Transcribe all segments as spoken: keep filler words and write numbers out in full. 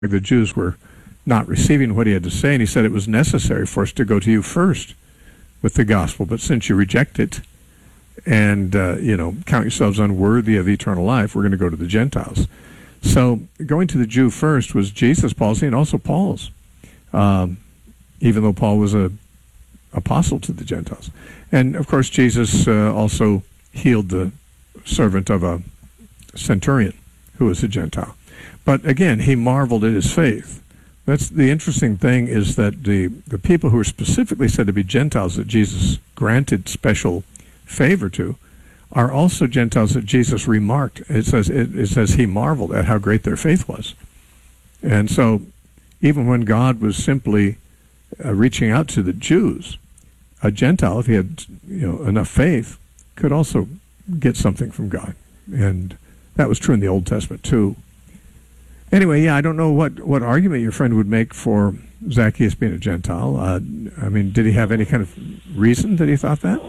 the Jews were not receiving what he had to say, and he said it was necessary for us to go to you first with the gospel. But since you reject it and, uh, you know, count yourselves unworthy of eternal life, we're going to go to the Gentiles. So going to the Jew first was Jesus' policy and also Paul's, um, even though Paul was a apostle to the Gentiles. And, of course, Jesus uh, also healed the servant of a centurion who was a Gentile. But, again, he marveled at his faith. That's the interesting thing, is that the, the people who are specifically said to be Gentiles that Jesus granted special favor to are also Gentiles that Jesus remarked. It says it, it says he marveled at how great their faith was. And so even when God was simply uh, reaching out to the Jews, a Gentile, if he had you know enough faith, could also get something from God. And that was true in the Old Testament too. Anyway, yeah, I don't know what, what argument your friend would make for Zacchaeus being a Gentile. Uh, I mean, did he have any kind of reason that he thought that?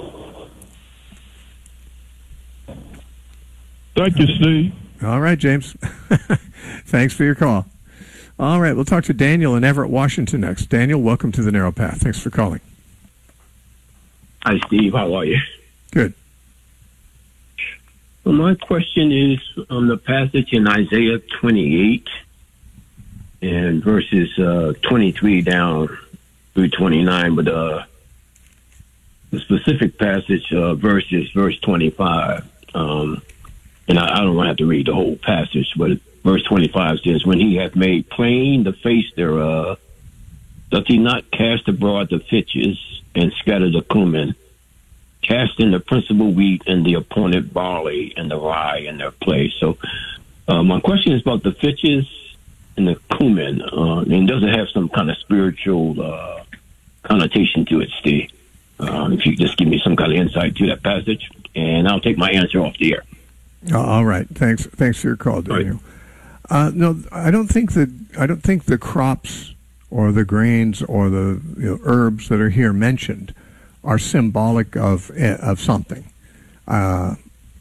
Thank you, Steve. All right, James. Thanks for your call. All right, we'll talk to Daniel in Everett, Washington next. Daniel, welcome to the Narrow Path. Thanks for calling. Hi, Steve. How are you? Good. Well, my question is on the passage in Isaiah twenty-eight and verses uh, twenty-three down through twenty-nine, but uh, the specific passage uh, verse is verse twenty-five. Um, and I, I don't want to have to read the whole passage, but verse twenty-five says, "When he hath made plain the face thereof, doth he not cast abroad the fitches and scatter the cumin, casting the principal wheat and the appointed barley and the rye in their place?" So uh, my question is about the fitches and the cumin. Uh, and does it have some kind of spiritual uh, connotation to it, Steve? Uh, if you just give me some kind of insight to that passage, and I'll take my answer off the air. All right. Thanks. Thanks for your call, Daniel. Right. Uh, no, I don't think that I don't think the crops or the grains or the you know, herbs that are here mentioned are symbolic of of something. Uh,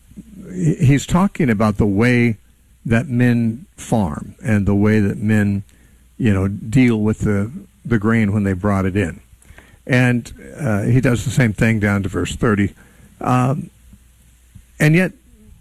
he's talking about the way that men farm and the way that men, you know, deal with the the grain when they brought it in, and uh, he does the same thing down to verse thirty, um, and yet.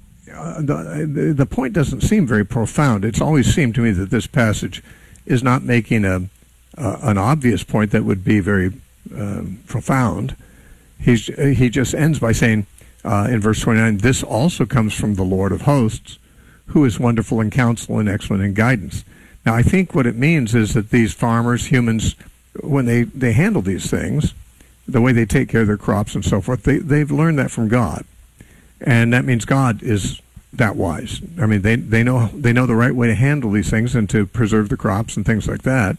Uh, the, the point doesn't seem very profound. It's always seemed to me that this passage is not making a uh, an obvious point that would be very um, profound. He's, he just ends by saying uh, in verse twenty-nine, "This also comes from the Lord of hosts, who is wonderful in counsel and excellent in guidance." Now, I think what it means is that these farmers, humans, when they, they handle these things, the way they take care of their crops and so forth, they, they've learned that from God. And that means God is that wise. I mean, they they know they know the right way to handle these things and to preserve the crops and things like that.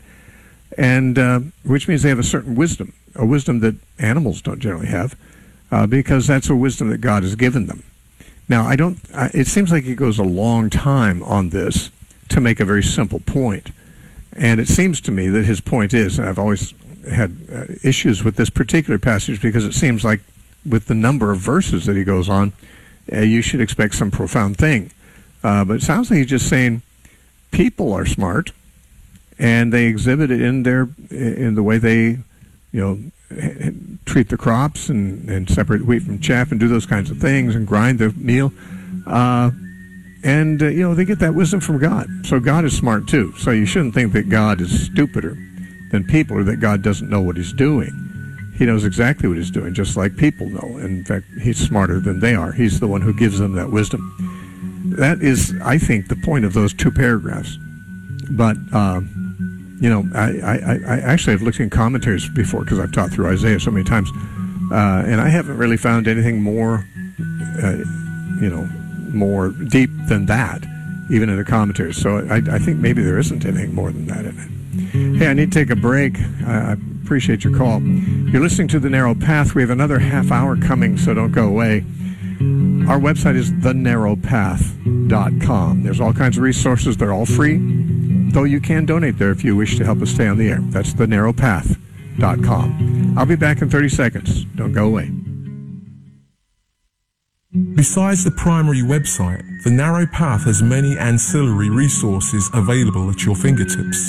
And uh, which means they have a certain wisdom, a wisdom that animals don't generally have, uh, because that's a wisdom that God has given them. Now, I don't. I, it seems like he goes a long time on this to make a very simple point, and it seems to me that his point is, and I've always had uh, issues with this particular passage because it seems like with the number of verses that he goes on, uh, you should expect some profound thing. Uh, but it sounds like he's just saying people are smart, and they exhibit it in their in the way they, you know, treat the crops and, and separate wheat from chaff and do those kinds of things and grind the meal. Uh, and, uh, you know, they get that wisdom from God. So God is smart, too. So you shouldn't think that God is stupider than people or that God doesn't know what he's doing. He knows exactly what he's doing, just like people know. In fact, he's smarter than they are. He's the one who gives them that wisdom. That is, I think, the point of those two paragraphs. But, um, you know, I, I, I actually have looked in commentaries before because I've taught through Isaiah so many times, uh, and I haven't really found anything more, uh, you know, more deep than that, even in the commentaries. So I, I think maybe there isn't anything more than that in it. Hey, I need to take a break. I appreciate your call. You're listening to The Narrow Path. We have another half hour coming, so don't go away. Our website is the narrow path dot com. There's all kinds of resources. They're all free, though you can donate there if you wish to help us stay on the air. That's the narrow path dot com. I'll be back in thirty seconds. Don't go away. Besides the primary website, the Narrow Path has many ancillary resources available at your fingertips.